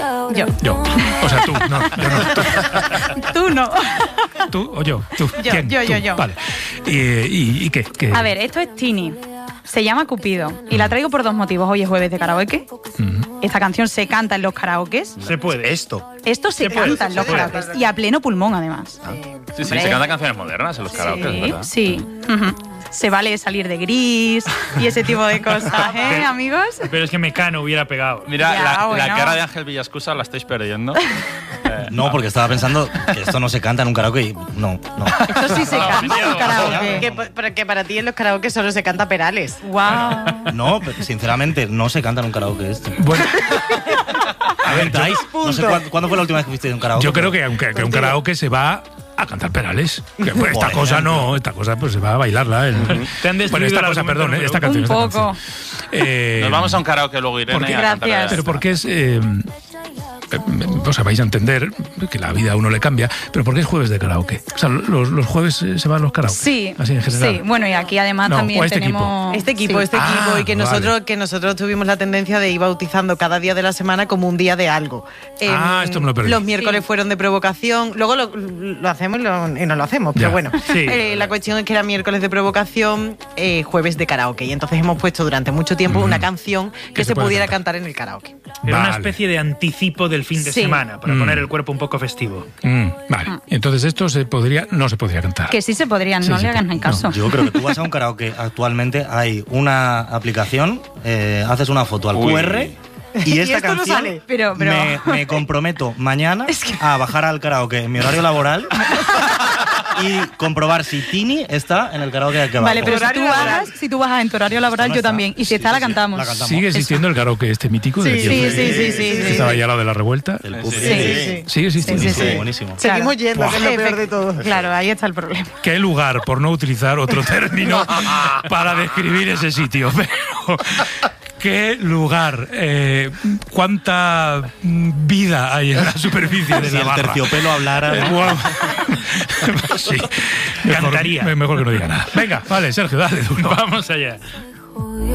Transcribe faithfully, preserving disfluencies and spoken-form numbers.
Yo. Yo. O sea, tú, no, yo no. Tú no. ¿Tú o yo? ¿Tú? Yo, ¿Quién? yo, Tú. yo, yo. Vale. ¿Y, y, y qué, qué? A ver, esto es Tini. Se llama Cupido. Y la traigo por dos motivos. Hoy es jueves de karaoke. Mm. Esta canción se canta en los karaokes. Se puede. Esto. Esto se, Se puede, canta en se los puede. karaokes. Y a pleno pulmón, además. Sí, sí, Hombre. se cantan canciones modernas en los karaoke, Sí, ¿verdad? sí. Ujú. Se vale salir de gris y ese tipo de cosas, ¿eh, amigos? Pero es que Mecano hubiera pegado. Mira, Ya, la, la bueno. cara de Ángel Villascusa la estáis perdiendo. Eh, No, porque estaba pensando que esto no se canta en un karaoke y no, no. Esto sí se canta en un karaoke. Que, pero que para ti en los karaoke solo se canta Perales. Wow. No, pero sinceramente, no se canta en un karaoke esto. Bueno, A ver, ¿estáis? No sé cuándo, ¿cuándo fue la última vez que fuiste a un karaoke? yo creo que aunque que un karaoke se va a cantar Perales. Que, pues, esta Por cosa ejemplo. no, esta cosa pues se va a bailarla. El, Te han destruido bueno, esta el cosa, argumento perdón, número esta uno. canción. Un esta poco. canción. Eh, Nos vamos a un karaoke luego, Irene. porque- y a cantar Gracias. Pero porque es... Eh, eh, o sea, vais a entender que la vida a uno le cambia, pero ¿por qué es jueves de karaoke? O sea, los, los jueves eh, se van los karaoke. Sí, Así en general. sí. Bueno, y aquí además No, también o este tenemos... Este equipo, sí. este Ah, equipo, y que vale. nosotros, que nosotros tuvimos la tendencia de ir bautizando cada día de la semana como un día de algo. Ah, Em, esto me lo perdí. Los miércoles Sí. fueron de provocación, luego lo, lo hacemos y, lo- y no lo hacemos, pero Ya. bueno. Sí. Eh, la cuestión es que era miércoles de provocación, eh, jueves de karaoke. Y entonces hemos puesto durante mucho tiempo Mm. una canción que, Que se se pueda pudiera cantar. cantar en el karaoke. Era una Vale. especie de anticipo del fin de Sí. semana, para Mm. poner el cuerpo un poco festivo. Mm, vale. Entonces esto se podría, no se podría cantar. Que sí se podrían, Sí, no sí, le hagan no. caso. Yo creo que tú vas a un karaoke actualmente, hay una aplicación, eh, haces una foto al Uy. Q R y esta esto no canción sale. Pero- pero- Me, me comprometo mañana a bajar al karaoke en mi horario laboral y comprobar si Tini está en el karaoke de aquí abajo. Vale, pero si Horario tú, laboral. bajas, si tú bajas en tu horario laboral, no yo está. también. Y si Sí, está, sí, la sí, cantamos. la cantamos. ¿Sigue existiendo el karaoke este mítico? de Sí, aquí Sí, afuera? sí, sí, sí, Que sí. estaba ahí al lado de la revuelta. El Sí, Q R. Sí, sí, sí. Sigue existiendo. Sí, sí, sí. Buenísimo. Seguimos yendo, que es lo peor de todo. Claro, ahí está el problema. Qué lugar, por no utilizar otro término, para describir ese sitio. Pero, qué lugar, eh, cuánta mm, vida hay en la superficie de Si la el barra. terciopelo hablara, Eh, ¿no? guau. Sí, mejor, Cantaría. mejor que no diga nada. Venga, vale, Sergio, dale. Tú, no. Vamos allá.